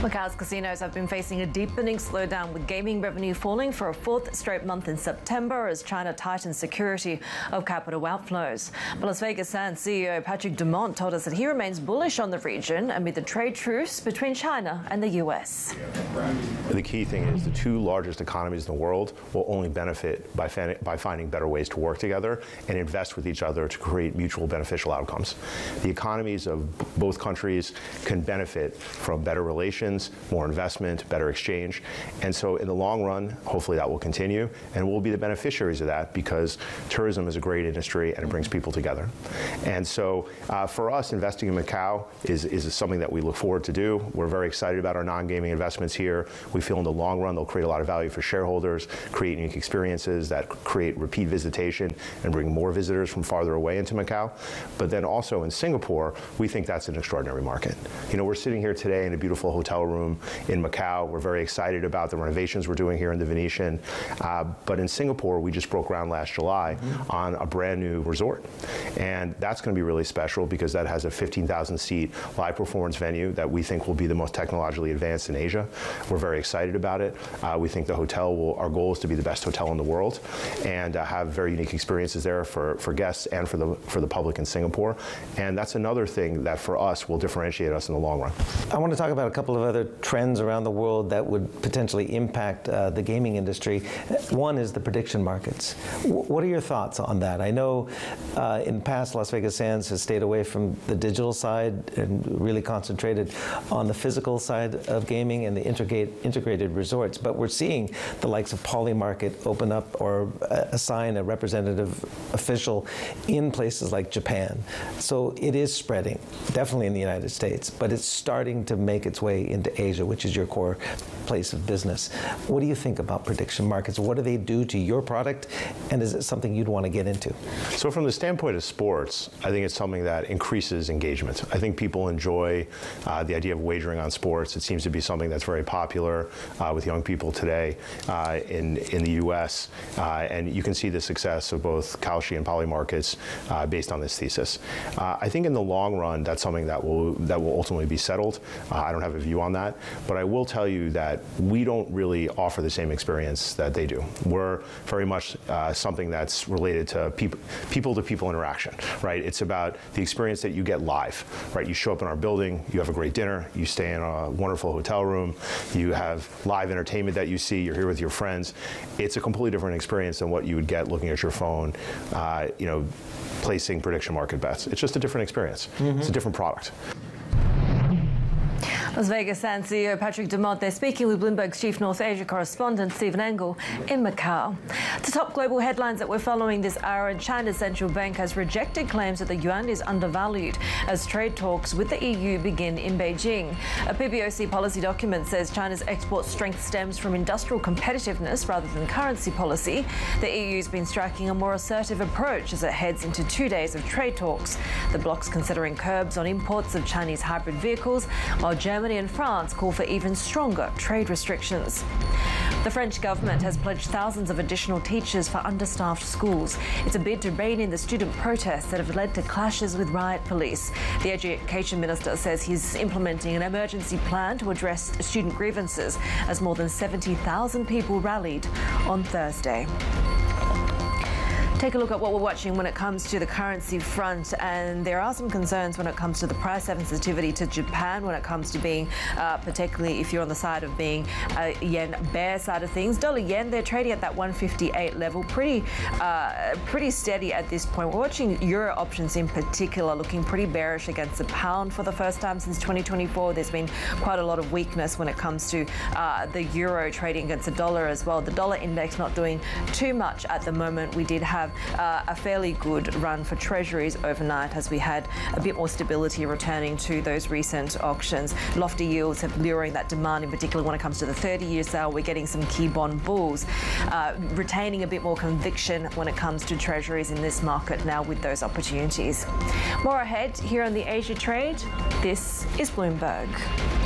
Macau's casinos have been facing a deepening slowdown, with gaming revenue falling for a fourth straight month in September as China tightens security of capital outflows. But Las Vegas Sands CEO Patrick Dumont told us that he remains bullish on the region amid the trade truce between China and the US. The key thing is the two largest economies in the world will only benefit by finding better ways to work together and invest with each other to create mutual beneficial outcomes. The economies of both countries can benefit from better relations, more investment, better exchange. And so in the long run, hopefully that will continue, and we'll be the beneficiaries of that because tourism is a great industry and it brings people together. And so for us, investing in Macau is something that we look forward to do. We're very excited about our non-gaming investments here. We feel in the long run they'll create a lot of value for shareholders, create unique experiences that create repeat visitation and bring more visitors from farther away into Macau. But then also in Singapore, we think that's an extraordinary market. You know, we're sitting here today in a beautiful hotel room in Macau. We're very excited about the renovations we're doing here in the Venetian. But in Singapore, we just broke ground last July on a brand new resort. And that's going to be really special because that has a 15,000-seat live performance venue that we think will be the most technologically advanced in Asia. We're very excited about it. We think the hotel our goal is to be the best hotel in the world and have very unique experiences there for guests and for the public in Singapore. And that's another thing that for us will differentiate us in the long run. I want to talk about a couple of other trends around the world that would potentially impact the gaming industry. One is the prediction markets. What are your thoughts on that? I know in the past, Las Vegas Sands has stayed away from the digital side and really concentrated on the physical side of gaming and the integrated resorts, but we're seeing the likes of Polymarket open up or assign a representative official in places like Japan. So it is spreading, definitely in the United States, but it's starting to make its way into Asia, which is your core place of business. What do you think about prediction markets? What do they do to your product, and is it something you'd want to get into? So from the standpoint of sports, I think it's something that increases engagement. I think people enjoy the idea of wagering on sports. It seems to be something that's very popular with young people today in the U.S., and you can see the success of both Kalshi and Polymarkets based on this thesis. I think in the long run, that's something that will ultimately be settled. I don't have a view on that, but I will tell you that we don't really offer the same experience that they do. We're very much something that's related to people-to-people interaction, right? It's about the experience that you get live, right? You show up in our building, you have a great dinner, you stay in a wonderful hotel room, you have live entertainment that you see, you're here with your friends. It's a completely different experience than what you would get looking at your phone, you know, placing prediction market bets. It's just a different experience. It's a different product. Las Vegas Sands CEO Patrick Dumont there speaking with Bloomberg's chief North Asia correspondent Stephen Engle in Macau. To top global headlines that we're following this hour, and China's central bank has rejected claims that the yuan is undervalued as trade talks with the EU begin in Beijing. A PBOC policy document says China's export strength stems from industrial competitiveness rather than currency policy. The EU's been striking a more assertive approach as it heads into 2 days of trade talks. The bloc's considering curbs on imports of Chinese hybrid vehicles, while Germany and France call for even stronger trade restrictions. The French government has pledged thousands of additional teachers for understaffed schools. It's a bid to rein in the student protests that have led to clashes with riot police. The education minister says he's implementing an emergency plan to address student grievances as more than 70,000 people rallied on Thursday. Take a look at what we're watching when it comes to the currency front, and there are some concerns when it comes to the price sensitivity to Japan when it comes to being, particularly if you're on the side of being a yen bear side of things. Dollar yen, they're trading at that 158 level, pretty steady at this point. We're watching euro options in particular looking pretty bearish against the pound for the first time since 2024. There's been quite a lot of weakness when it comes to the euro trading against the dollar as well. The dollar index not doing too much at the moment. We did have a fairly good run for treasuries overnight as we had a bit more stability returning to those recent auctions. Lofty yields have luring that demand, in particular when it comes to the 30-year sale. We're getting some key bond bulls retaining a bit more conviction when it comes to treasuries in this market now with those opportunities. More ahead here on the Asia Trade. This is Bloomberg.